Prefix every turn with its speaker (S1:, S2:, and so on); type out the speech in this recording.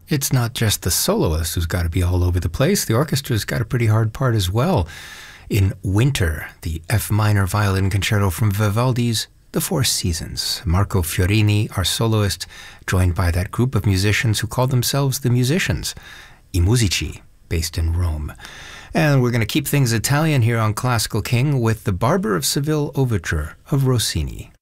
S1: It's not just the soloist who's got to be all over the place. The orchestra's got a pretty hard part as well. In Winter, the F minor violin concerto from Vivaldi's The Four Seasons. Marco Fiorini, our soloist, joined by that group of musicians who call themselves the Musicians, I Musici, based in Rome. And we're going to keep things Italian here on Classical King with the Barber of Seville Overture of Rossini.